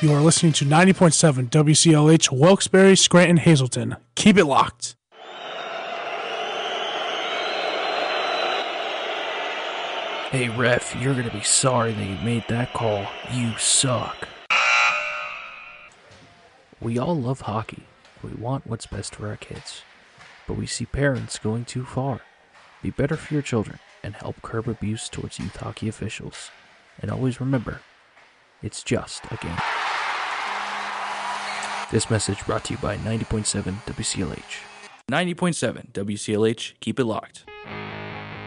You are listening to 90.7 WCLH, Wilkes-Barre, Scranton, Hazleton. Keep it locked. Hey, ref, you're going to be sorry that you made that call. You suck. We all love hockey. We want what's best for our kids. But we see parents going too far. Be better for your children and help curb abuse towards youth hockey officials. And always remember, it's just a game. This message brought to you by 90.7 WCLH. 90.7 WCLH, keep it locked.